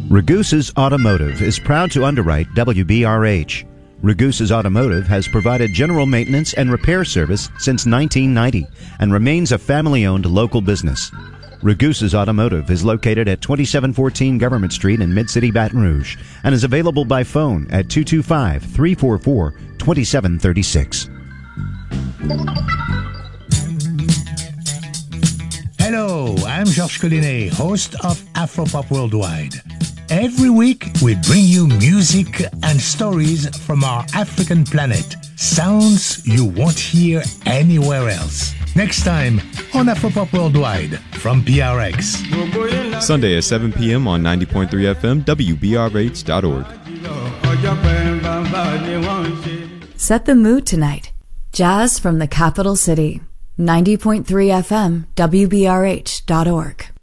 Ragusa's Automotive is proud to underwrite WBRH. Ragusa's Automotive has provided general maintenance and repair service since 1990 and remains a family-owned local business. Ragusa's Automotive is located at 2714 Government Street in Mid-City Baton Rouge and is available by phone at 225-344-2736. Hello, I'm Georges Collinet, host of Afropop Worldwide. Every week, we bring you music and stories from our African planet. Sounds you won't hear anywhere else. Next time on Afropop Worldwide from PRX. Sunday at 7 p.m. on 90.3 FM, WBRH.org. Set the mood tonight. Jazz from the capital city. 90.3 FM, WBRH.org.